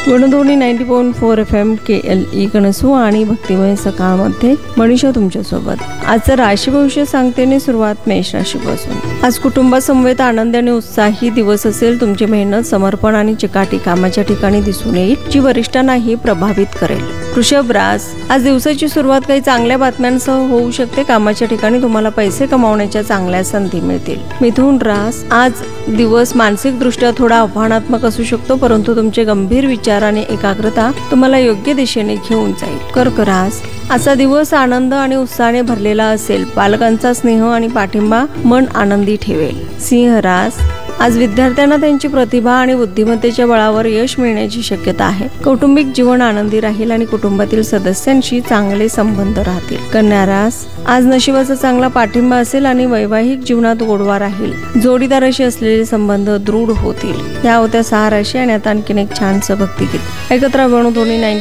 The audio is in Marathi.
वणधोणी 90.4 FM KLE कणसू आणि भक्तिमय सकाळमध्ये मनीषा तुमच्यासोबत. आजचं राशी भविष्य सांगतेने सुरुवात मेष राशीपासून. आज कुटुंबासमवेत आनंदी आणि उत्साही दिवस असेल. तुमची मेहनत, समर्पण आणि चिकाटी कामाच्या ठिकाणी दिसून येईल, जी वरिष्ठांनाही प्रभावित करेल. वृषभ रास, आज दिवसाची सुरुवात काही चांगल्या बातम्यांसह होऊ शकते. कामाच्या ठिकाणी तुम्हाला पैसे कमावण्याच्या चांगल्या संधी मिळतील. मिथुन रास, आज दिवस मानसिक दृष्ट्या थोडा आव्हानात्मक असू शकतो, परंतु तुमचे गंभीर विचार आणि एकाग्रता तुम्हाला योग्य दिशेने घेऊन जाईल. कर्क रास, आजचा दिवस आनंद आणि उत्साहाने भरलेला असेल. पालकांचा स्नेह आणि पाठिंबा मन आनंदी ठेवेल. सिंह रास, आज विद्यार्थ्यांना त्यांची प्रतिभा आणि बुद्धिमत्तेच्या बळावर यश मिळण्याची शक्यता आहे. कौटुंबिक जीवन आनंदी राहील आणि कुटुंबातील सदस्यांशी चांगले संबंध राहतील. कन्या रास, आज नशिबाचा चांगला पाठिंबा असेल आणि वैवाहिक जीवनात गोडवा राहील. जोडीदाराशी असलेले संबंध दृढ होतील. या होत्या 6 राशी आणि आता आणखीन एक छानसं भक्तिगीत. ऐकत राहा वणधोणी